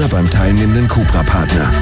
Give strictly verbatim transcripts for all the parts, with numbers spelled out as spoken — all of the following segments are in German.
oder beim teilnehmenden Cupra-Partner.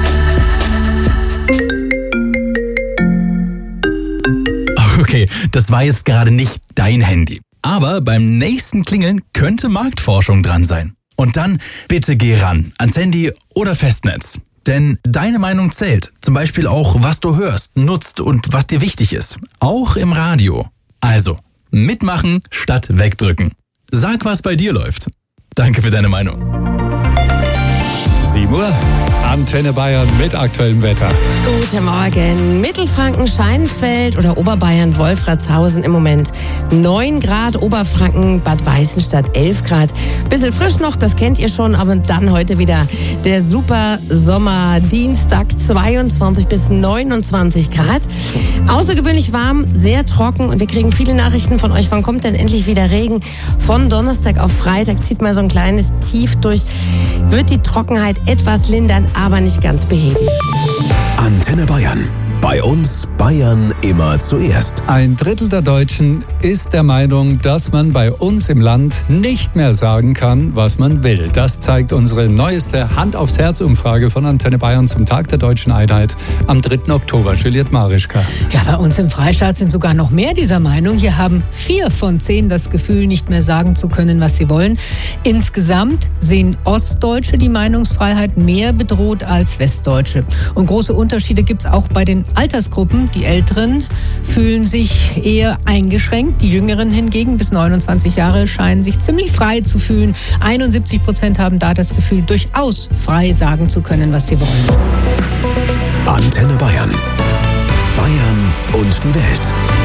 Okay, das war jetzt gerade nicht dein Handy. Aber beim nächsten Klingeln könnte Marktforschung dran sein. Und dann bitte geh ran, ans Handy oder Festnetz. Denn deine Meinung zählt. Zum Beispiel auch, was du hörst, nutzt und was dir wichtig ist. Auch im Radio. Also, mitmachen statt wegdrücken. Sag, was bei dir läuft. Danke für deine Meinung. sieben Uhr, Antenne Bayern mit aktuellem Wetter. Guten Morgen. Mittelfranken, Scheinfeld oder Oberbayern, Wolfratshausen im Moment neun Grad, Oberfranken, Bad Weißenstadt elf Grad. Bisschen frisch noch, das kennt ihr schon, aber dann heute wieder der super Sommer. Dienstag zweiundzwanzig bis neunundzwanzig Grad. Außergewöhnlich warm, sehr trocken und wir kriegen viele Nachrichten von euch. Wann kommt denn endlich wieder Regen? Von Donnerstag auf Freitag zieht mal so ein kleines Tief durch. Wird die Trockenheit etwas lindern, aber nicht ganz beheben. Antenne Bayern. Bei uns Bayern immer zuerst. Ein Drittel der Deutschen ist der Meinung, dass man bei uns im Land nicht mehr sagen kann, was man will. Das zeigt unsere neueste Hand-aufs-Herz-Umfrage von Antenne Bayern zum Tag der Deutschen Einheit am dritten Oktober. Juliette Marischka. Ja, bei uns im Freistaat sind sogar noch mehr dieser Meinung. Hier haben vier von zehn das Gefühl, nicht mehr sagen zu können, was sie wollen. Insgesamt sehen Ostdeutsche die Meinungsfreiheit mehr bedroht als Westdeutsche. Und große Unterschiede gibt es auch bei den Altersgruppen. Die Älteren fühlen sich eher eingeschränkt. Die Jüngeren hingegen bis neunundzwanzig Jahre scheinen sich ziemlich frei zu fühlen. einundsiebzig Prozent haben da das Gefühl, durchaus frei sagen zu können, was sie wollen. Antenne Bayern. Bayern und die Welt.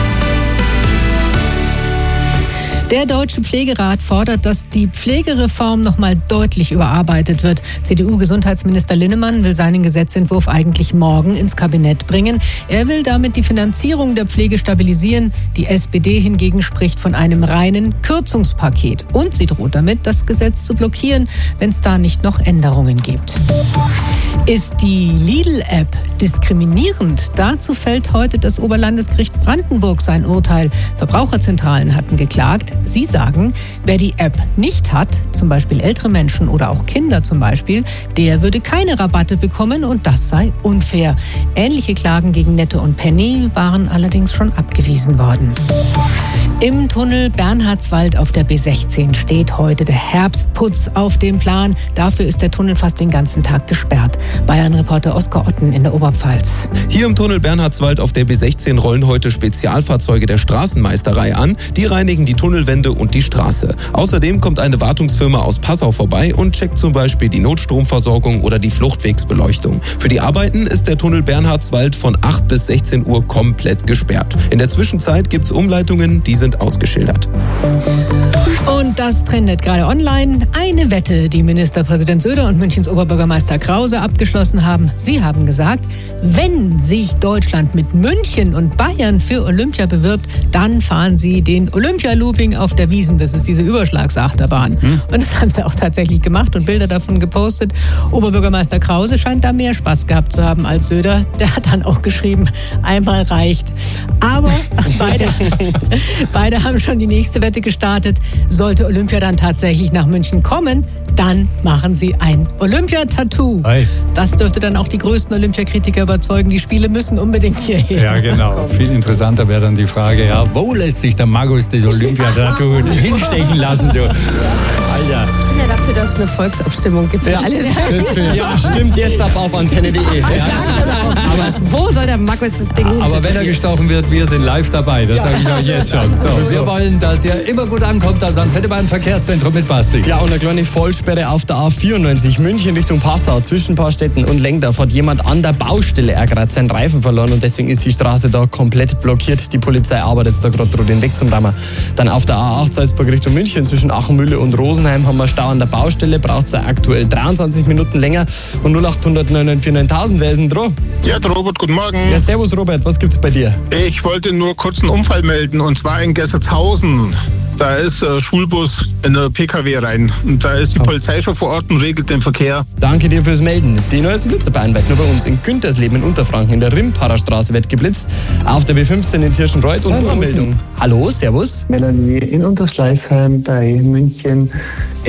Der Deutsche Pflegerat fordert, dass die Pflegereform noch mal deutlich überarbeitet wird. C D U-Gesundheitsminister Linnemann will seinen Gesetzentwurf eigentlich morgen ins Kabinett bringen. Er will damit die Finanzierung der Pflege stabilisieren. Die S P D hingegen spricht von einem reinen Kürzungspaket. Und sie droht damit, das Gesetz zu blockieren, wenn es da nicht noch Änderungen gibt. Ist die Lidl-App diskriminierend? Dazu fällt heute das Oberlandesgericht Brandenburg sein Urteil. Verbraucherzentralen hatten geklagt. Sie sagen, wer die App nicht hat, zum Beispiel ältere Menschen oder auch Kinder zum Beispiel, der würde keine Rabatte bekommen und das sei unfair. Ähnliche Klagen gegen Netto und Penny waren allerdings schon abgewiesen worden. Im Tunnel Bernhardswald auf der B sechzehn steht heute der Herbstputz auf dem Plan. Dafür ist der Tunnel fast den ganzen Tag gesperrt. Bayern-Reporter Oskar Otten in der Oberpfalz. Hier im Tunnel Bernhardswald auf der B sechzehn rollen heute Spezialfahrzeuge der Straßenmeisterei an. Die reinigen die Tunnelwände und die Straße. Außerdem kommt eine Wartungsfirma aus Passau vorbei und checkt zum Beispiel die Notstromversorgung oder die Fluchtwegsbeleuchtung. Für die Arbeiten ist der Tunnel Bernhardswald von acht bis sechzehn Uhr komplett gesperrt. In der Zwischenzeit gibt es Umleitungen, die sind ausgeschildert. Und das trendet gerade online. Eine Wette, die Ministerpräsident Söder und Münchens Oberbürgermeister Krause abgeschlossen haben. Sie haben gesagt, wenn sich Deutschland mit München und Bayern für Olympia bewirbt, dann fahren sie den Olympia-Looping auf der Wiesn. Das ist diese Überschlagsachterbahn. Hm. Und das haben sie auch tatsächlich gemacht und Bilder davon gepostet. Oberbürgermeister Krause scheint da mehr Spaß gehabt zu haben als Söder. Der hat dann auch geschrieben, einmal reicht. Aber beide, beide haben schon die nächste Wette gestartet. Sollte Olympia dann tatsächlich nach München kommen, dann machen sie ein Olympia-Tattoo. Ei. Das dürfte dann auch die größten Olympiakritiker überzeugen. Die Spiele müssen unbedingt hierher. Ja, genau. Viel interessanter wäre dann die Frage, ja, wo lässt sich der Magus das Olympia-Tattoo hinstechen lassen? Du? Alter. Ich bin ja dafür, dass es eine Volksabstimmung gibt. Ja, alle das ja, stimmt jetzt ab auf antenne punkt de. Ja, genau. Aber wo soll der Magus das Ding hin? Aber wenn er gestochen wird, wir sind live dabei. Das ja. sage ich euch jetzt schon. So, so. Wir wollen, dass ihr immer gut ankommt, das Antenne Bayern Verkehrszentrum mit Basti. Ja, und eine kleine Vollsperre auf der A vierundneunzig München Richtung Passau zwischen Paarstetten und Lengdorf hat jemand an der Baustelle gerade seinen Reifen verloren und deswegen ist die Straße da komplett blockiert. Die Polizei arbeitet da gerade dran, den Weg zum Rammer. Dann auf der A acht Salzburg Richtung München zwischen Achenmühle und Rosenheim haben wir Stau an der Baustelle, braucht es aktuell dreiundzwanzig Minuten länger und null acht neun neun vier neuntausend, wer ist denn dran? Ja, der Robert, guten Morgen. Ja, servus Robert, was gibt's bei dir? Ich wollte nur kurz einen Unfall melden und zwar in Gessertshausen. Da ist ein Schulbus in eine P K W rein. Und da ist die Polizei schon vor Ort und regelt den Verkehr. Danke dir fürs Melden. Die neuesten Blitzer bei nur bei uns in Güntersleben in Unterfranken in der Rimparer wird geblitzt. Auf der B fünfzehn in Tirschenreuth und Hallo. Meldung. Hallo, servus. Melanie in Unterschleißheim bei München.